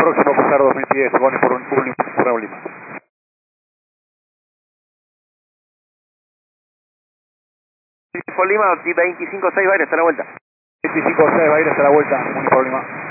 próximo a cruzar 2010, Boni por Bravo Lima. Por Lima, 25-6 va a ir hasta la vuelta. 25-6 va a ir hasta la vuelta, Boni por Lima.